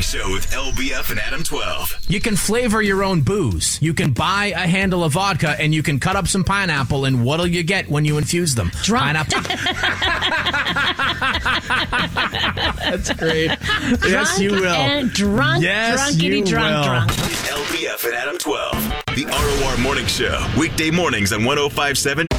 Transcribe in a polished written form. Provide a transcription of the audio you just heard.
Show with LBF and Adam 12. You can flavor your own booze. You can buy a handle of vodka and you can cut up some pineapple, and what'll you get when you infuse them? Drunk. Pineapple. That's great. Yes, you will. And drunk, Yes, drunkity you drunk, will. drunk. LBF and Adam 12. The ROR Morning Show. Weekday mornings on 105.7.